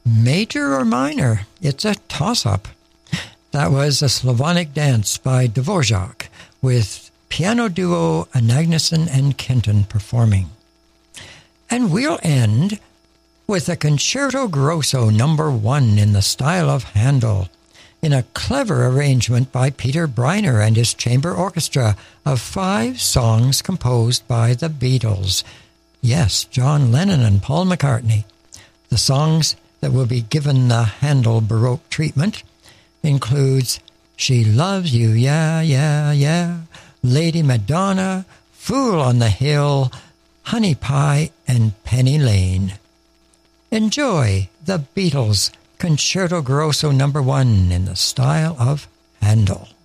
Major or minor? It's a toss-up. That was a Slavonic dance by Dvorak with piano duo Anagnuson and Kenton performing. And we'll end with a Concerto Grosso No. 1 in the style of Handel, in a clever arrangement by Peter Breiner and his chamber orchestra of 5 songs composed by the Beatles. Yes, John Lennon and Paul McCartney. The songs that will be given the Handel Baroque treatment includes She Loves You, Yeah, Yeah, Yeah, Lady Madonna, Fool on the Hill, Honey Pie, and Penny Lane. Enjoy the Beatles' Concerto Grosso No. 1 in the style of Handel.